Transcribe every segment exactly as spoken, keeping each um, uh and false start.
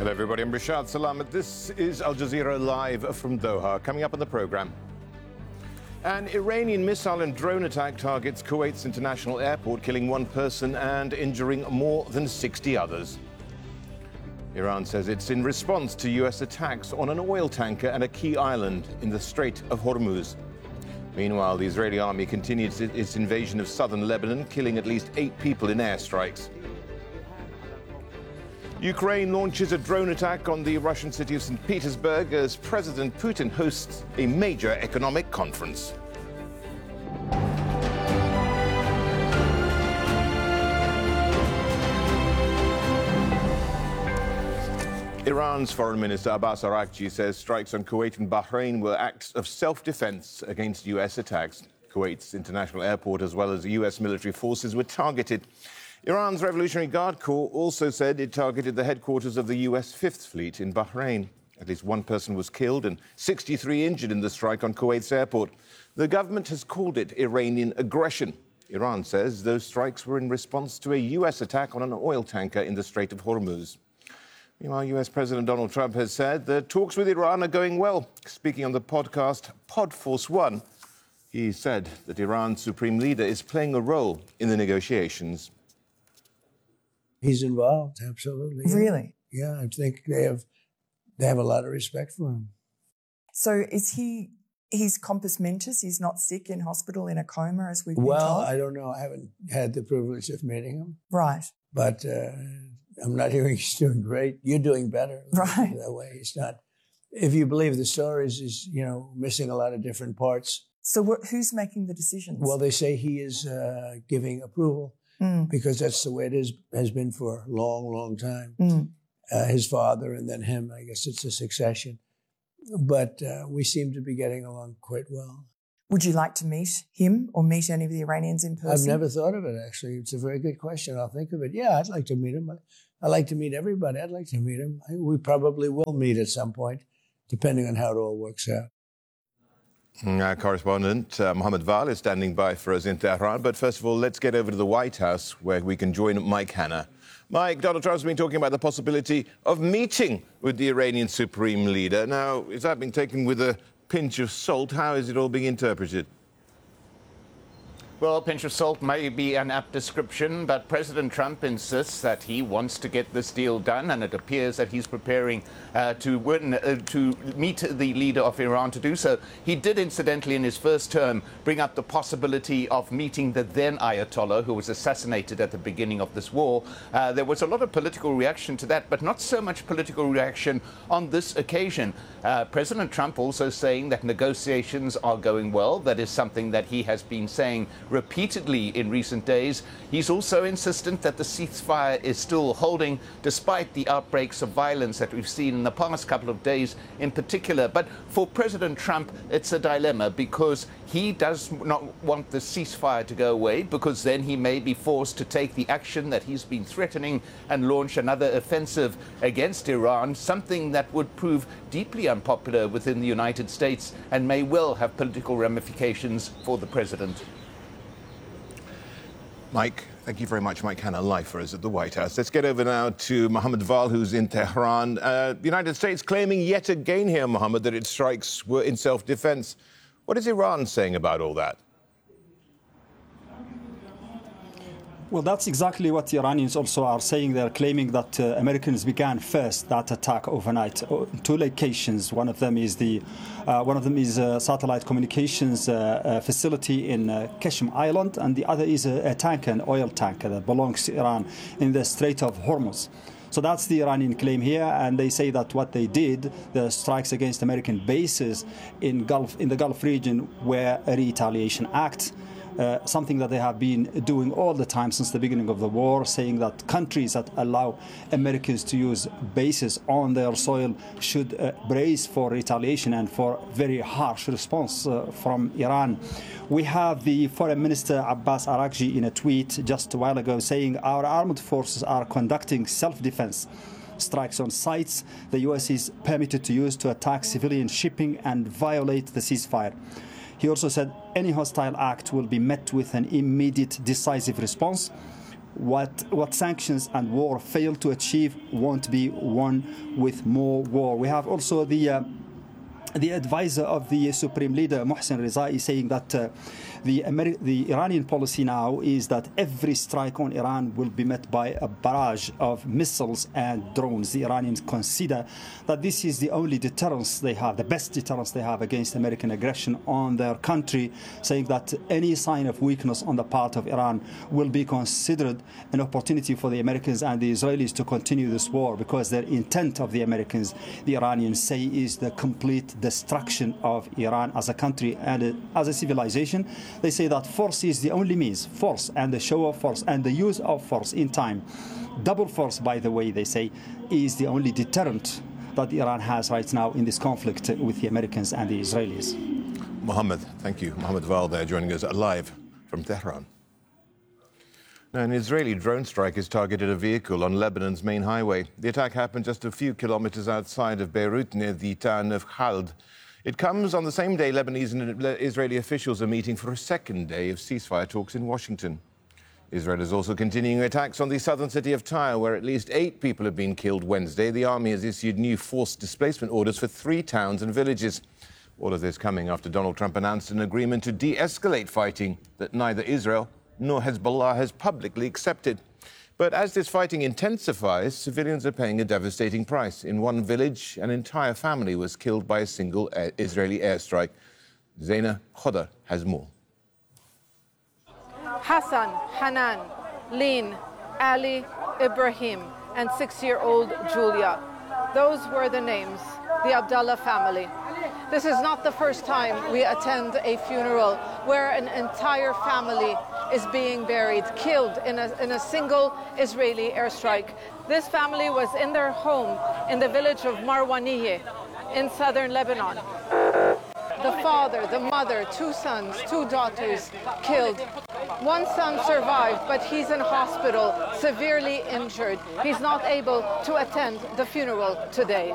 Hello everybody, I'm Rashad Salamat. This is Al Jazeera Live from Doha. Coming up on the programme. An Iranian missile and drone attack targets Kuwait's international airport, killing one person and injuring more than sixty others. Iran says it's in response to U S attacks on an oil tanker and a key island in the Strait of Hormuz. Meanwhile, the Israeli army continues its invasion of southern Lebanon, killing at least eight people in airstrikes. Ukraine launches a drone attack on the Russian city of Saint Petersburg as President Putin hosts a major economic conference. Iran's Foreign Minister Abbas Araghchi says strikes on Kuwait and Bahrain were acts of self-defense against U S attacks. Kuwait's international airport as well as U S military forces were targeted. Iran's Revolutionary Guard Corps also said it targeted the headquarters of the U S Fifth Fleet in Bahrain. At least one person was killed and sixty-three injured in the strike on Kuwait's airport. The government has called it Iranian aggression. Iran says those strikes were in response to a U S attack on an oil tanker in the Strait of Hormuz. Meanwhile, U S President Donald Trump has said the talks with Iran are going well. Speaking on the podcast Pod Force One, he said that Iran's supreme leader is playing a role in the negotiations. He's involved, absolutely. Yeah. Really? Yeah, I think they have they have a lot of respect for him. So is he, he's compos mentis, he's not sick in hospital in a coma as we've been well, told? Well, I don't know. I haven't had the privilege of meeting him. Right. But uh, I'm not hearing he's doing great. You're doing better. Right. That way, he's not. If you believe the stories, he's, you know, missing a lot of different parts. So wh- who's making the decisions? Well, they say he is uh, giving approval. Mm. Because that's the way it is, has been for a long, long time. Mm. Uh, his father and then him, I guess it's a succession. But uh, we seem to be getting along quite well. Would you like to meet him or meet any of the Iranians in person? I've never thought of it, actually. It's a very good question. I'll think of it. Yeah, I'd like to meet him. I, I like to meet everybody. I'd like to meet him. I, we probably will meet at some point, depending on how it all works out. Our correspondent, uh, Mohammed Val, is standing by for us in Tehran. But first of all, let's get over to the White House, where we can join Mike Hanna. Mike, Donald Trump's been talking about the possibility of meeting with the Iranian supreme leader. Now, is that being taken with a pinch of salt? How is it all being interpreted? Well, a pinch of salt may be an apt description, but President Trump insists that he wants to get this deal done, and it appears that he's preparing uh, to win, uh, to meet the leader of Iran to do so. He did, incidentally, in his first term, bring up the possibility of meeting the then Ayatollah, who was assassinated at the beginning of this war. Uh, there was a lot of political reaction to that, but not so much political reaction on this occasion. Uh, President Trump also saying that negotiations are going well. That is something that he has been saying repeatedly in recent days. He's also insistent that the ceasefire is still holding despite the outbreaks of violence that we've seen in the past couple of days in particular. But for President Trump, it's a dilemma because he does not want the ceasefire to go away, because then he may be forced to take the action that he's been threatening and launch another offensive against Iran, something that would prove deeply unpopular within the United States and may well have political ramifications for the president. Mike, thank you very much. Mike Hanna, live for us at the White House. Let's get over now to Mohammed Val, who's in Tehran. Uh, the United States claiming yet again here, Mohammed, that its strikes were in self-defense. What is Iran saying about all that? Well, that's exactly what the Iranians also are saying. They're claiming that uh, Americans began first that attack overnight. Two locations. One of them is the, uh, one of them is a satellite communications uh, uh, facility in uh, Qashm Island, and the other is a, a tanker, an oil tanker that belongs to Iran in the Strait of Hormuz. So that's the Iranian claim here, and they say that what they did, the strikes against American bases in Gulf in the Gulf region, were a retaliation act. Uh, something that they have been doing all the time since the beginning of the war, saying that countries that allow Americans to use bases on their soil should uh, brace for retaliation and for very harsh response uh, from Iran. We have the Foreign Minister Abbas Araghchi in a tweet just a while ago saying our armed forces are conducting self-defense strikes on sites the U S is permitted to use to attack civilian shipping and violate the ceasefire. He also said any hostile act will be met with an immediate, decisive response. what what sanctions and war fail to achieve won't be won with more war. We have also the uh, the advisor of the Supreme Leader, Mohsen Rizai, saying that uh, the, Ameri- the Iranian policy now is that every strike on Iran will be met by a barrage of missiles and drones. The Iranians consider that this is the only deterrence they have, the best deterrence they have against American aggression on their country, saying that any sign of weakness on the part of Iran will be considered an opportunity for the Americans and the Israelis to continue this war, because their intent of the Americans, the Iranians say, is the complete destruction of Iran as a country and as a civilization. They say that force is the only means, force and the show of force and the use of force in time. Double force, by the way, they say, is the only deterrent that Iran has right now in this conflict with the Americans and the Israelis. Mohammed, thank you. Mohammed Val there joining us live from Tehran. Now, an Israeli drone strike has targeted a vehicle on Lebanon's main highway. The attack happened just a few kilometers outside of Beirut, near the town of Khald. It comes on the same day Lebanese and Israeli officials are meeting for a second day of ceasefire talks in Washington. Israel is also continuing attacks on the southern city of Tyre, where at least eight people have been killed Wednesday. The army has issued new forced displacement orders for three towns and villages. All of this coming after Donald Trump announced an agreement to de-escalate fighting that neither Israel nor Hezbollah has publicly accepted. But as this fighting intensifies, civilians are paying a devastating price. In one village, an entire family was killed by a single Israeli airstrike. Zaina Khodar has more. Hassan, Hanan, Lin, Ali, Ibrahim, and six-year-old Julia. Those were the names, the Abdallah family. This is not the first time we attend a funeral where an entire family is being buried, killed in a, in a single Israeli airstrike. This family was in their home in the village of Marwaniyeh in southern Lebanon. The father, the mother, two sons, two daughters killed. One son survived, but he's in hospital, severely injured. He's not able to attend the funeral today.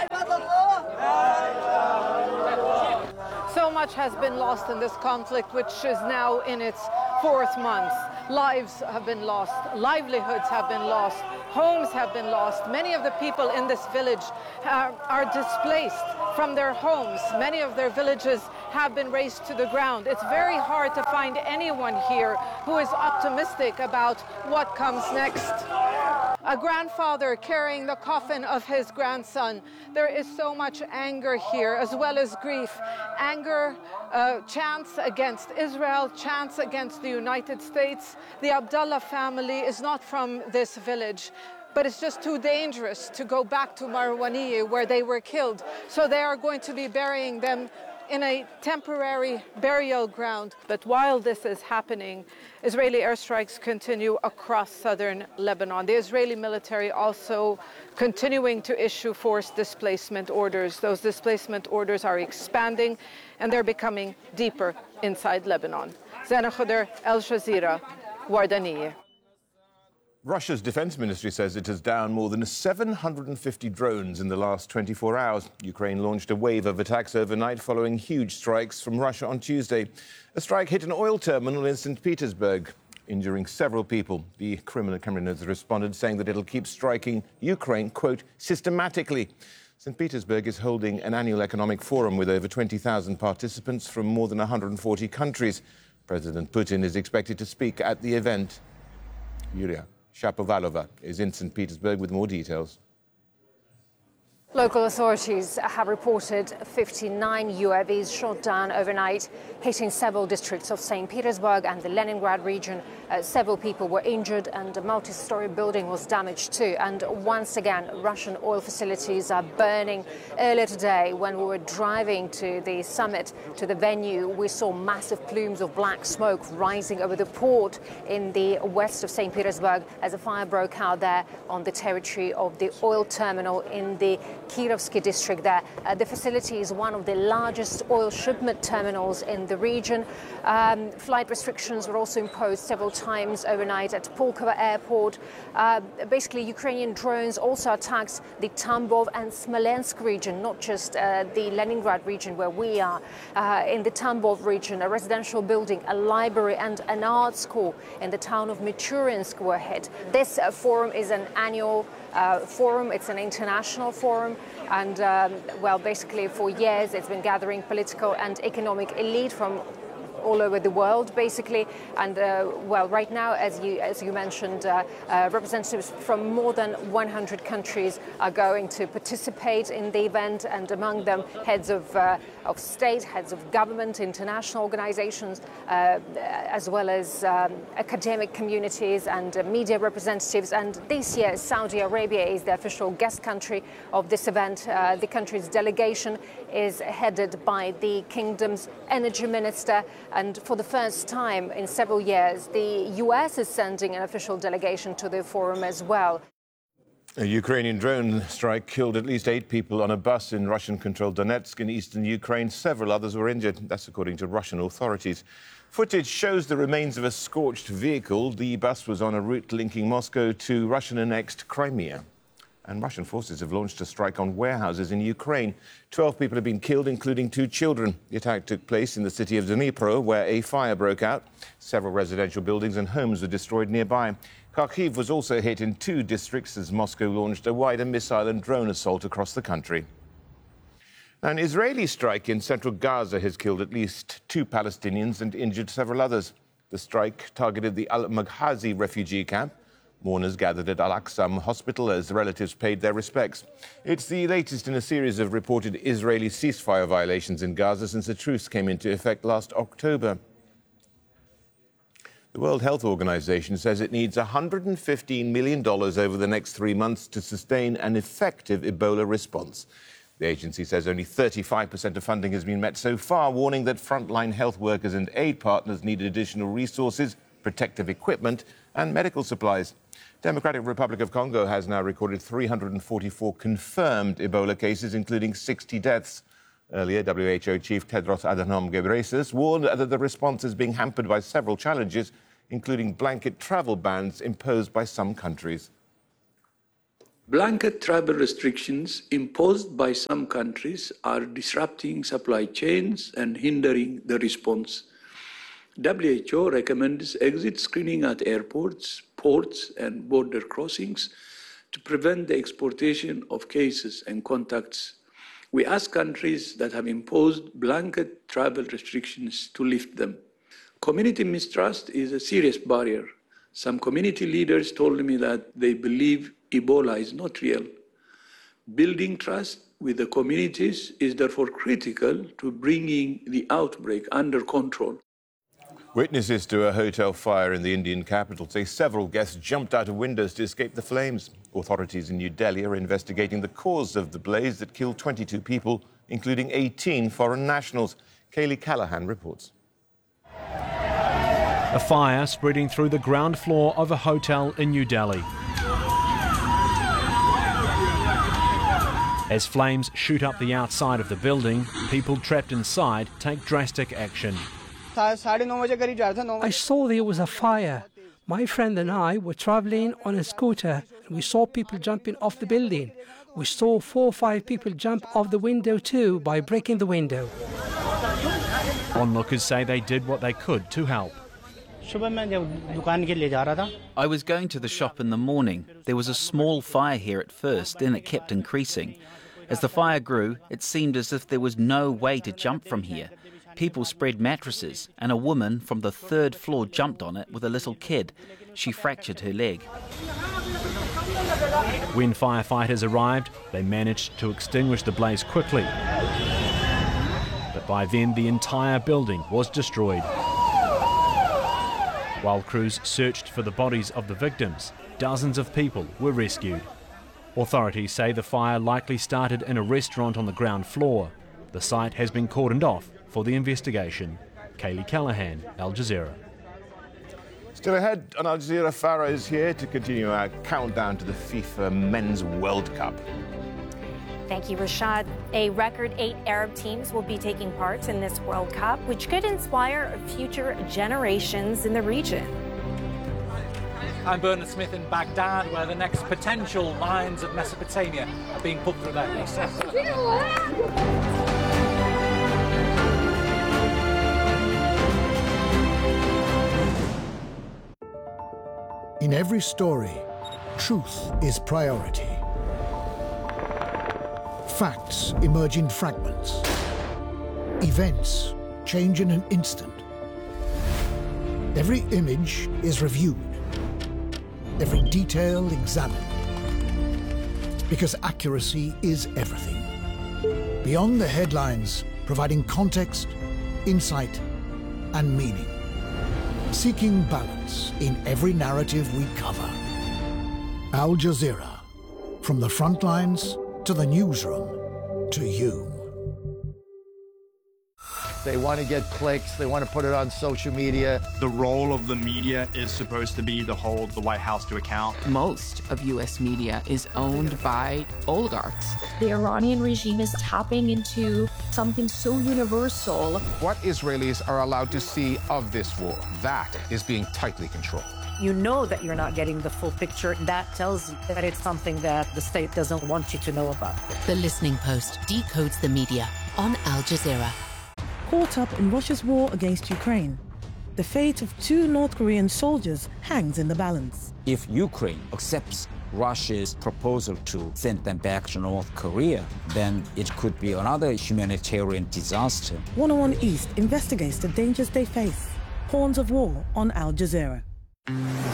So much has been lost in this conflict, which is now in its fourth month. Lives have been lost, livelihoods have been lost, homes have been lost. Many of the people in this village are, are displaced from their homes. Many of their villages have been razed to the ground. It's very hard to find anyone here who is optimistic about what comes next. A grandfather carrying the coffin of his grandson. There is so much anger here, as well as grief. Anger, uh, chants against Israel, chants against the United States. The Abdallah family is not from this village, but it's just too dangerous to go back to Marwaniyeh, where they were killed. So they are going to be burying them in a temporary burial ground. But while this is happening, Israeli airstrikes continue across southern Lebanon. The Israeli military also continuing to issue forced displacement orders. Those displacement orders are expanding and they're becoming deeper inside Lebanon. Zaina Khodar, Al Jazeera, Wardaniyeh. Russia's defense ministry says it has downed more than seven hundred fifty drones in the last twenty-four hours. Ukraine launched a wave of attacks overnight following huge strikes from Russia on Tuesday. A strike hit an oil terminal in Saint Petersburg, injuring several people. The Kremlin has responded, saying that it'll keep striking Ukraine, quote, systematically. Saint Petersburg is holding an annual economic forum with over twenty thousand participants from more than one hundred forty countries. President Putin is expected to speak at the event. Yulia Shapovalova is in Saint Petersburg with more details. Local authorities have reported fifty-nine U A Vs shot down overnight, hitting several districts of Saint Petersburg and the Leningrad region. Uh, several people were injured and a multi-story building was damaged too. And once again, Russian oil facilities are burning. Earlier today, when we were driving to the summit, to the venue, we saw massive plumes of black smoke rising over the port in the west of Saint Petersburg as a fire broke out there on the territory of the oil terminal in the Kirovsky district there. Uh, the facility is one of the largest oil shipment terminals in the region. Um, flight restrictions were also imposed several times overnight at Pulkovo airport. Uh, basically, Ukrainian drones also attacked the Tambov and Smolensk region, not just uh, the Leningrad region where we are. Uh, in the Tambov region, a residential building, a library and an art school in the town of Michurinsk were hit. This uh, forum is an annual uh, forum. It's an international forum. And, um, well, basically for years it's been gathering political and economic elite from all over the world, basically. And, uh, well, right now, as you, as you mentioned, uh, uh, representatives from more than one hundred countries are going to participate in the event, and among them heads of, uh, of state, heads of government, international organizations, uh, as well as um, academic communities and uh, media representatives. And this year, Saudi Arabia is the official guest country of this event. Uh, the country's delegation is headed by the kingdom's energy minister. And for the first time in several years, the U S is sending an official delegation to the forum as well. A Ukrainian drone strike killed at least eight people on a bus in Russian-controlled Donetsk in eastern Ukraine. Several others were injured. That's according to Russian authorities. Footage shows the remains of a scorched vehicle. The bus was on a route linking Moscow to Russian-annexed Crimea. And Russian forces have launched a strike on warehouses in Ukraine. Twelve people have been killed, including two children. The attack took place in the city of Dnipro, where a fire broke out. Several residential buildings and homes were destroyed nearby. Kharkiv was also hit in two districts as Moscow launched a wider missile and drone assault across the country. An Israeli strike in central Gaza has killed at least two Palestinians and injured several others. The strike targeted the Al-Maghazi refugee camp. Mourners gathered at Al-Aqsa Hospital as relatives paid their respects. It's the latest in a series of reported Israeli ceasefire violations in Gaza since a truce came into effect last October. The World Health Organization says it needs one hundred fifteen million dollars over the next three months to sustain an effective Ebola response. The agency says only thirty-five percent of funding has been met so far, warning that frontline health workers and aid partners need additional resources, protective equipment and medical supplies. Democratic Republic of Congo has now recorded three hundred forty-four confirmed Ebola cases, including sixty deaths. Earlier, W H O Chief Tedros Adhanom Ghebreyesus warned that the response is being hampered by several challenges, including blanket travel bans imposed by some countries. Blanket travel restrictions imposed by some countries are disrupting supply chains and hindering the response. W H O recommends exit screening at airports, ports and border crossings to prevent the exportation of cases and contacts. We ask countries that have imposed blanket travel restrictions to lift them. Community mistrust is a serious barrier. Some community leaders told me that they believe Ebola is not real. Building trust with the communities is therefore critical to bringing the outbreak under control. Witnesses to a hotel fire in the Indian capital say several guests jumped out of windows to escape the flames. Authorities in New Delhi are investigating the cause of the blaze that killed twenty-two people, including eighteen foreign nationals. Kaylee Callahan reports. A fire spreading through the ground floor of a hotel in New Delhi. As flames shoot up the outside of the building, people trapped inside take drastic action. I saw there was a fire. My friend and I were traveling on a scooter. We saw people jumping off the building. We saw four or five people jump off the window too by breaking the window. Onlookers say they did what they could to help. I was going to the shop in the morning. There was a small fire here at first, then it kept increasing. As the fire grew, it seemed as if there was no way to jump from here. People spread mattresses, and a woman from the third floor jumped on it with a little kid. She fractured her leg. When firefighters arrived, they managed to extinguish the blaze quickly. But by then, the entire building was destroyed. While crews searched for the bodies of the victims, dozens of people were rescued. Authorities say the fire likely started in a restaurant on the ground floor. The site has been cordoned off for the investigation. Kaylee Callahan, Al Jazeera. Still ahead on Al Jazeera, Farah is here to continue our countdown to the FIFA Men's World Cup. Thank you, Rashad. A record eight Arab teams will be taking part in this World Cup, which could inspire future generations in the region. I'm Bernard Smith in Baghdad, where the next potential lions of Mesopotamia are being put through their paces. In every story, truth is priority. Facts emerge in fragments. Events change in an instant. Every image is reviewed. Every detail examined. Because accuracy is everything. Beyond the headlines, providing context, insight, and meaning. Seeking balance in every narrative we cover. Al Jazeera. From the front lines to the newsroom to you. They want to get clicks. They want to put it on social media. The role of the media is supposed to be to hold the White House to account. Most of U S media is owned by oligarchs. The Iranian regime is tapping into something so universal. What Israelis are allowed to see of this war, that is being tightly controlled. You know that you're not getting the full picture. That tells you that it's something that the state doesn't want you to know about. The Listening Post decodes the media on Al Jazeera. Caught up in Russia's war against Ukraine, the fate of two North Korean soldiers hangs in the balance. If Ukraine accepts Russia's proposal to send them back to North Korea, then it could be another humanitarian disaster. one oh one East investigates the dangers they face. Horns of War on Al Jazeera.